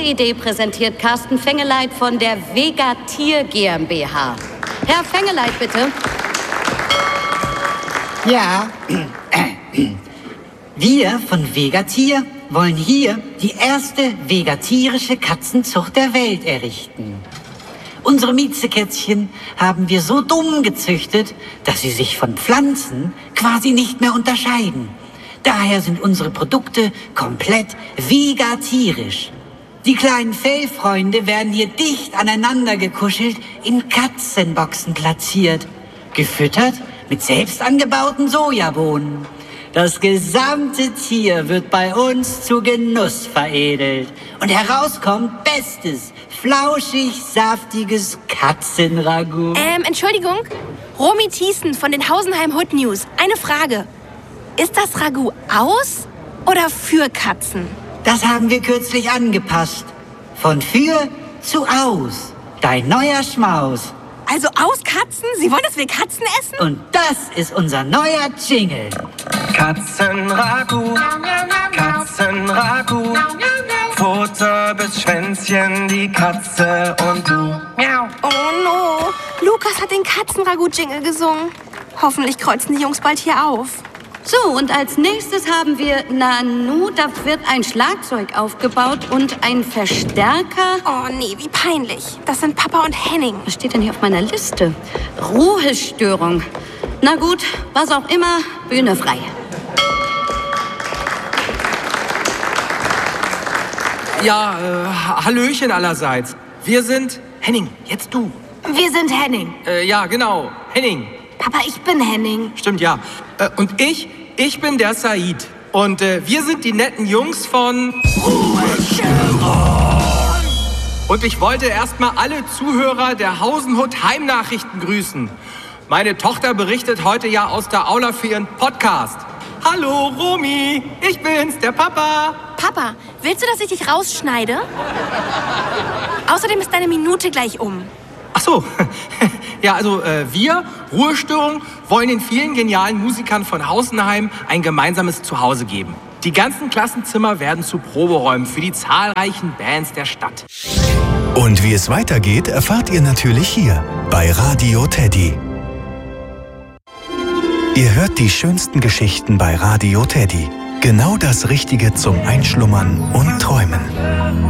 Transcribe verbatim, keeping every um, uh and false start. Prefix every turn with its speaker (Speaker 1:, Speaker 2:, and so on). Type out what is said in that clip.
Speaker 1: Idee präsentiert Carsten Fengeleit von der Vegatier GmbH. Herr Fengeleit, bitte.
Speaker 2: Ja, wir von Vegatier wollen hier die erste vegatierische Katzenzucht der Welt errichten. Unsere Miezekätzchen haben wir so dumm gezüchtet, dass sie sich von Pflanzen quasi nicht mehr unterscheiden. Daher sind unsere Produkte komplett vegatierisch. Die kleinen Fellfreunde werden hier dicht aneinander gekuschelt in Katzenboxen platziert, gefüttert mit selbst angebauten Sojabohnen. Das gesamte Tier wird bei uns zu Genuss veredelt. Und herauskommt bestes, flauschig, saftiges Katzenragout.
Speaker 3: Ähm, Entschuldigung? Romy Thiessen von den Hausenheim Hood News. Eine Frage. Ist das Ragout aus oder für Katzen?
Speaker 2: Das haben wir kürzlich angepasst. Von für zu aus. Dein neuer Schmaus.
Speaker 3: Also aus Katzen? Sie wollen, dass wir Katzen essen?
Speaker 2: Und das ist unser neuer Jingle.
Speaker 4: Katzenragout, Katzenragout. Futter bis Schwänzchen, die Katze und du. Miau.
Speaker 3: Oh no. Lukas hat den Katzenragout-Jingle gesungen. Hoffentlich kreuzen die Jungs bald hier auf.
Speaker 1: So, und als nächstes haben wir Nanu. Da wird ein Schlagzeug aufgebaut und ein Verstärker.
Speaker 3: Oh nee, wie peinlich. Das sind Papa und Henning.
Speaker 1: Was steht denn hier auf meiner Liste? Ruhestörung. Na gut, was auch immer, Bühne frei.
Speaker 5: Ja, äh, Hallöchen allerseits. Wir sind Henning, jetzt du.
Speaker 3: Wir sind Henning.
Speaker 5: Äh, ja, genau, Henning.
Speaker 3: Papa, ich bin Henning.
Speaker 5: Stimmt, ja. Äh, und ich, ich bin der Said. Und äh, wir sind die netten Jungs von Ruhestörung. Und ich wollte erstmal alle Zuhörer der Hausenhut Heimnachrichten grüßen. Meine Tochter berichtet heute ja aus der Aula für ihren Podcast. Hallo, Romy, ich bin's, der Papa.
Speaker 3: Papa, willst du, dass ich dich rausschneide? Außerdem ist deine Minute gleich um.
Speaker 5: Ach so, ja, also äh, wir, Ruhestörung, wollen den vielen genialen Musikern von Hausenheim ein gemeinsames Zuhause geben. Die ganzen Klassenzimmer werden zu Proberäumen für die zahlreichen Bands der Stadt.
Speaker 6: Und wie es weitergeht, erfahrt ihr natürlich hier bei Radio Teddy. Ihr hört die schönsten Geschichten bei Radio Teddy. Genau das Richtige zum Einschlummern und Träumen.